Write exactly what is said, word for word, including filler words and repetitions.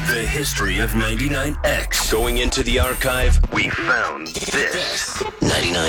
The history of ninety-nine X. Going into the archive, We found this. ninety-nine